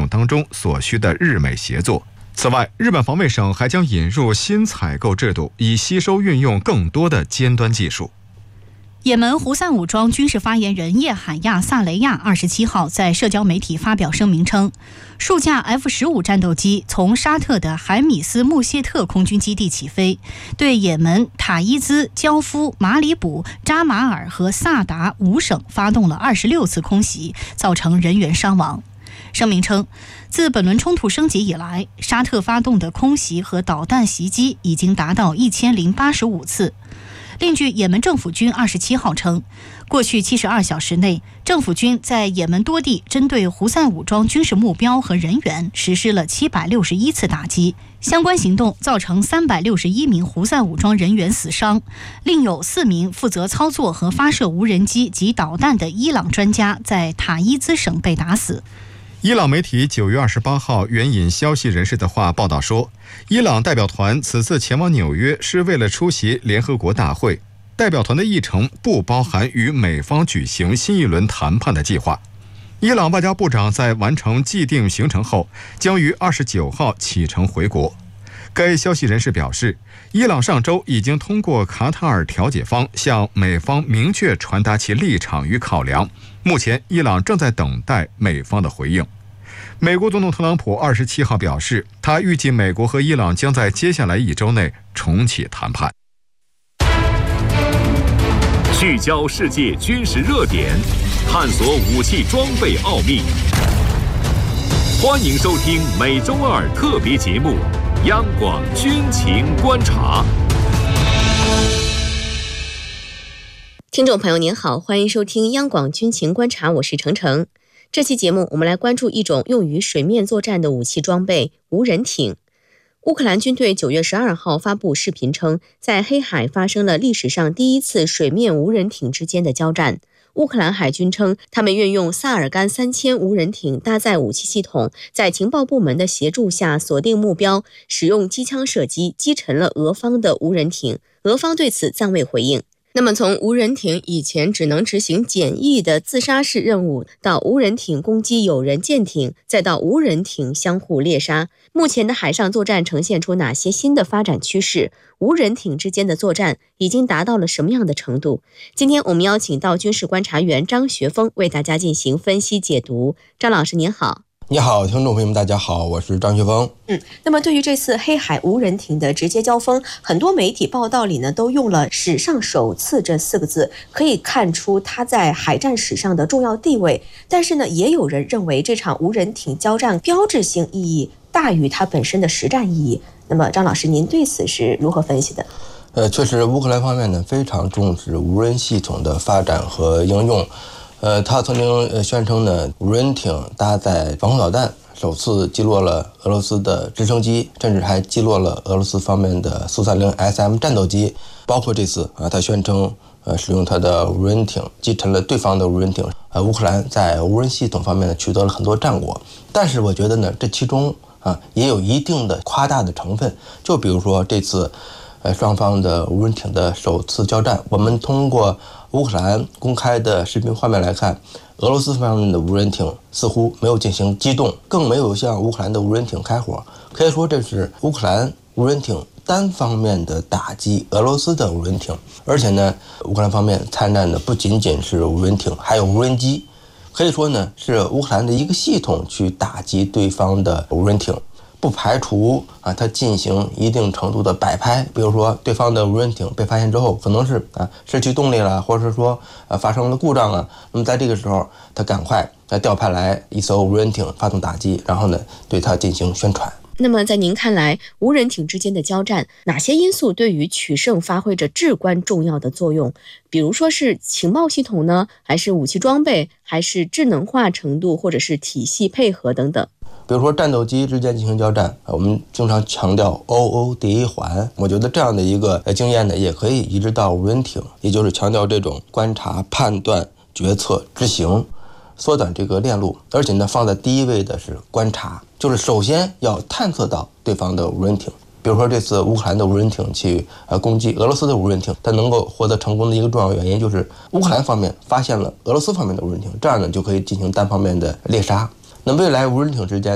动当中所需的日美协作。此外，日本防卫省还将引入新采购制度，以吸收运用更多的尖端技术。 也门胡塞武装军事发言人叶海亚·萨雷亚27号在社交媒体发表声明称，数架 F-15战斗机从沙特的海米斯穆谢特空军基地起飞，对也门塔伊兹、焦夫、马里卜、扎马尔和萨达5省发动了26次空袭，造成人员伤亡。声明称，自本轮冲突升级以来，沙特发动的空袭和导弹袭击已经达到1085次。另据也门政府军27号称，过去72小时内，政府军在也门多地针对胡塞武装军事目标和人员实施了761次打击，相关行动造成361名胡塞武装人员死伤，另有4名负责操作和发射无人机及导弹的伊朗专家在塔伊兹省被打死。 伊朗媒体9月28号援引消息人士的话报道说，伊朗代表团此次前往纽约是为了出席联合国大会，代表团的议程不包含与美方举行新一轮谈判的计划。伊朗外交部长在完成既定行程后，将于29号启程回国。该消息人士表示，伊朗上周已经通过卡塔尔调解方向美方明确传达其立场与考量，目前伊朗正在等待美方的回应。美国总统特朗普27号表示，他预计美国和伊朗将在接下来1周内重启谈判。 聚焦世界军事热点，探索武器装备奥秘。欢迎收听每周2特别节目《央广军情观察》。 听众朋友您好，欢迎收听央广军情观察，我是程程。这期节目我们来关注一种用于水面作战的武器装备——无人艇。乌克兰军队9月12号发布视频称，在黑海发生了历史上第一次水面无人艇之间的交战。乌克兰海军称，他们运用萨尔干3000无人艇搭载武器系统，在情报部门的协助下锁定目标，使用机枪射击击沉了俄方的无人艇。俄方对此暂未回应。那么从无人艇以前只能执行简易的自杀式任务，到无人艇攻击友人舰艇，再到无人艇相互猎杀，目前的海上作战呈现出哪些新的发展趋势？无人艇之间的作战已经达到了什么样的程度？今天我们邀请到军事观察员张学峰为大家进行分析解读。张老师您好。 你好，听众朋友们大家好，我是张学峰。 那么对于这次黑海无人艇的直接交锋，很多媒体报道里呢都用了史上首次这4个字，可以看出它在海战史上的重要地位。但是呢，也有人认为这场无人艇交战标志性意义大于它本身的实战意义。那么张老师您对此是如何分析的？ 确实乌克兰方面呢非常重视无人系统的发展和应用。他曾经宣称呢，无人艇搭载防空导弹，首次击落了俄罗斯的直升机，甚至还击落了俄罗斯方面的苏30 SM 战斗机。包括这次他宣称使用他的无人艇击沉了对方的无人艇。乌克兰在无人系统方面呢取得了很多战果，但是我觉得呢，这其中也有一定的夸大的成分。就比如说这次双方的无人艇的首次交战，我们通过乌克兰公开的视频画面来看，俄罗斯方面的无人艇似乎没有进行机动，更没有向乌克兰的无人艇开火。可以说这是乌克兰无人艇单方面的打击俄罗斯的无人艇。而且呢，乌克兰方面参战的不仅仅是无人艇，还有无人机。可以说呢，是乌克兰的一个系统去打击对方的无人艇。不排除它进行一定程度的摆拍，比如说对方的无人艇被发现之后，可能是失去动力了，或者是说发生了故障啊。那么在这个时候，他赶快调派来一艘无人艇发动打击，然后呢对它进行宣传。 那么在您看来，无人艇之间的交战，哪些因素对于取胜发挥着至关重要的作用？比如说是情报系统呢，还是武器装备，还是智能化程度，或者是体系配合等等？ 比如说战斗机之间进行交战，我们经常强调 OODA 环，我觉得这样的一个经验呢，也可以移植到无人艇，也就是强调这种观察、判断、决策、执行，缩短这个链路。而且呢，放在第一位的是观察，就是首先要探测到对方的无人艇。比如说这次乌克兰的无人艇去攻击俄罗斯的无人艇，它能够获得成功的一个重要原因就是乌克兰方面发现了俄罗斯方面的无人艇，这样呢就可以进行单方面的猎杀。那未来无人艇之间